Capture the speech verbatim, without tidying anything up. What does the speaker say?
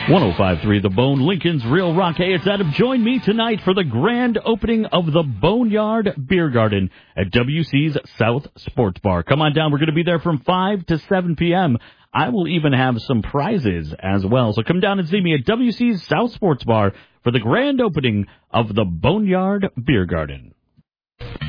one oh five point three The Bone, Lincoln's Real Rock. Hey, it's Adam. Join me tonight for the grand opening of the Boneyard Beer Garden at W C's South Sports Bar. Come on down. We're going to be there from five to seven p.m. I will even have some prizes as well. So come down and see me at W C's South Sports Bar for the grand opening of the Boneyard Beer Garden.